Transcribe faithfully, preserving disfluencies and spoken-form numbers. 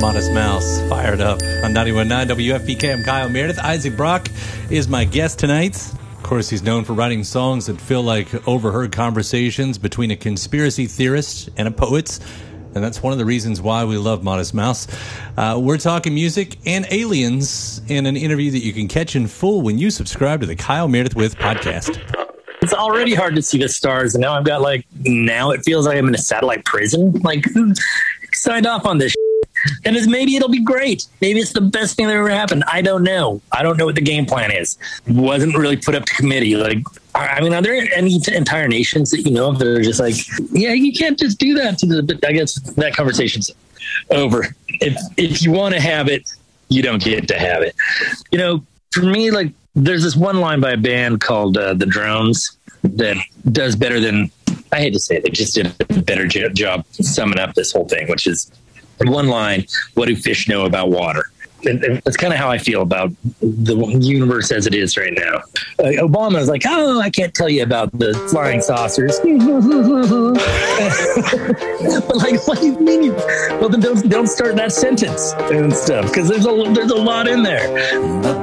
Modest Mouse, fired up on ninety-one point nine W F P K. I'm Kyle Meredith. Isaac Brock is my guest tonight. Of course, he's known for writing songs that feel like overheard conversations between a conspiracy theorist and a poet. And that's one of the reasons why we love Modest Mouse. Uh, we're talking music and aliens in an interview that you can catch in full when you subscribe to the Kyle Meredith With podcast. It's already hard to see the stars, and now I've got, like, now it feels like I'm in a satellite prison. Like, signed off on this shit. And it's, maybe it'll be great. Maybe it's the best thing that ever happened. I don't know. I don't know what the game plan is. It wasn't really put up to committee. Like, I mean, are there any entire nations that you know of that are just like, yeah, you can't just do that to the, I guess that conversation's over. If, if you want to have it, you don't get to have it. You know, for me, like, there's this one line by a band called uh, The Drones that does better than, I hate to say it, they just did a better job summing up this whole thing, which is one line, what do fish know about water? And, and that's kind of how I feel about the universe as it is right now. Uh, Obama is like, oh, I can't tell you about the flying saucers. But like, what do you mean? Well, then don't, don't start that sentence and stuff, because there's a, there's a lot in there.